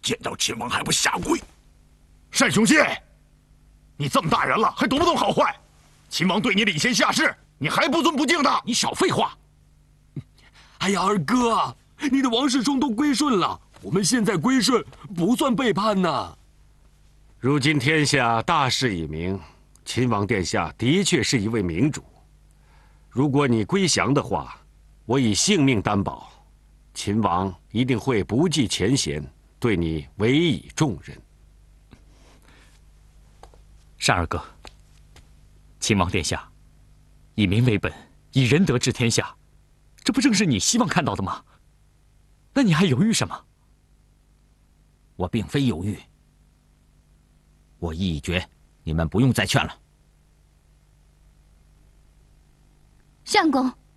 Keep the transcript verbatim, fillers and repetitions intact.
见到秦王还不下跪？ 单雄信，你这么大人了，还懂不懂好坏？秦王对你礼贤下士，你还不尊不敬的？ 你少废话！哎呀，二哥，你的王世充都归顺了，我们现在归顺不算背叛呐。 如今天下大势已明，秦王殿下的确是一位明主。如果你归降的话，我以性命担保，秦王一定会不计前嫌，对你委以重任。 单二哥，秦王殿下，以民为本，以仁德治天下，这不正是你希望看到的吗？那你还犹豫什么？ 我并非犹豫，我意已决，你们不用再劝了。 相公。